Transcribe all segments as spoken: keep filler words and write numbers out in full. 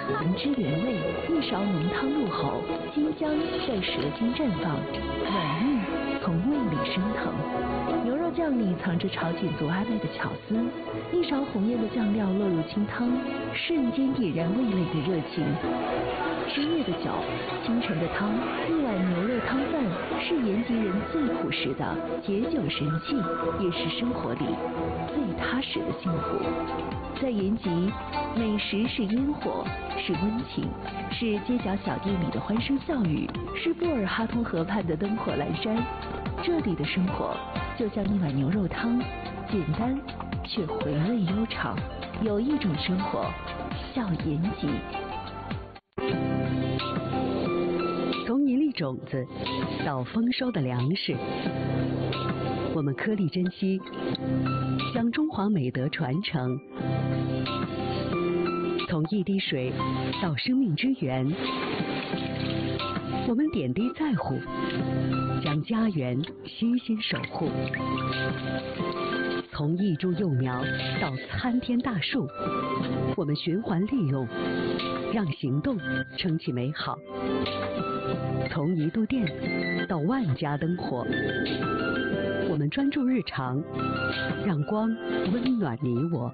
原汁原味，一勺浓汤入口，清香在舌尖绽放，软腻从胃里升腾。牛肉酱里藏着朝鲜族阿麦的巧思，一勺红艳的酱料落入清汤，瞬间点燃味蕾的热情。深夜的酒，清晨的汤，一碗牛肉汤饭是延吉人最朴实的解酒神器，也是生活里最踏实的幸福。在延吉，美食是烟火，是温情，是街角小店里的欢声笑语，是布尔哈通河畔的灯火阑珊。这里的生活就像一碗牛肉汤，简单却回味悠长。有一种生活叫延吉。 从一粒种子到丰收的粮食，我们颗粒珍惜，将中华美德传承。从一滴水到生命之源，我们点滴在乎，将家园悉心守护。从一株幼苗到参天大树，我们循环利用，让行动撑起美好。从一度电到万家灯火，我们专注日常，让光温暖你我。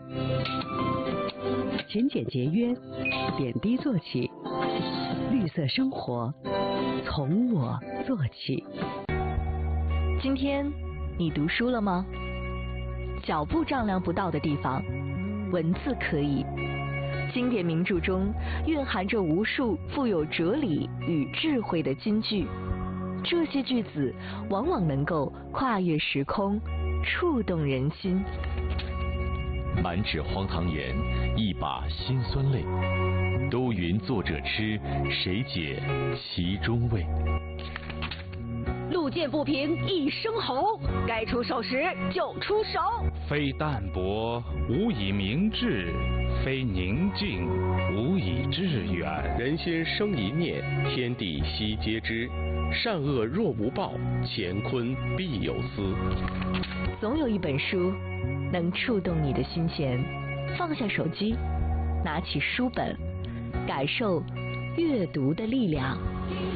勤俭节约，点滴做起，绿色生活从我做起。 今天你读书了吗？脚步丈量不到的地方，文字可以。经典名著中蕴含着无数富有哲理与智慧的金句，这些句子往往能够跨越时空，触动人心。 满纸荒唐言，一把辛酸泪，都云作者痴，谁解其中味？ 路见不平一声吼，该出手时就出手。 非淡泊无以明志，非宁静无以致远。 人心生一念，天地悉皆知。善恶若无报，乾坤必有私。 总有一本书能触动你的心弦，放下手机，拿起书本，感受阅读的力量。